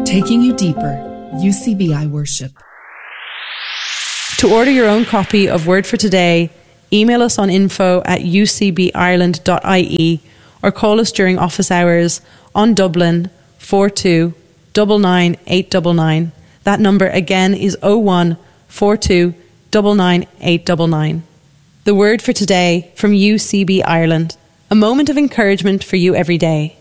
Taking you deeper, UCBI Worship. To order your own copy of Word for Today, email us on info@ucbireland.ie or call us during office hours on Dublin 42 99 899. That number again is 01 42 99 899. The Word for Today from UCB Ireland. A moment of encouragement for you every day.